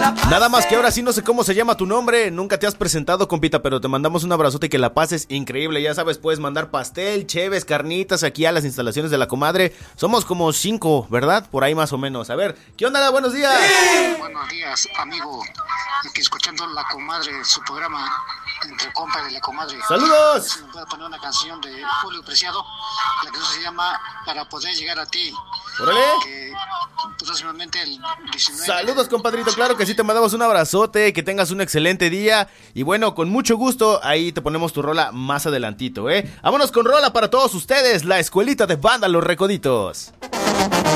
Nada más que ahora sí no sé cómo se llama tu nombre. Nunca te has presentado, compita, pero te mandamos un abrazote y que la pases increíble. Ya sabes, puedes mandar pastel, cheves, carnitas aquí a las instalaciones de La Comadre. Somos como 5, ¿verdad? Por ahí más o menos. A ver, ¿qué onda? Buenos días. Buenos días, amigo. Aquí escuchando La Comadre, su programa entre compas de La Comadre. ¡Saludos! Si me puede poner una canción de Julio Preciado, la que se llama Para Poder Llegar a Ti. ¡Órale! Que próximamente el 19. Saludos, compadrito, claro que sí, te mandamos un abrazote, que tengas un excelente día. Y bueno, con mucho gusto, ahí te ponemos tu rola más adelantito, ¿eh? Vámonos con rola para todos ustedes, la escuelita de banda Los Recoditos.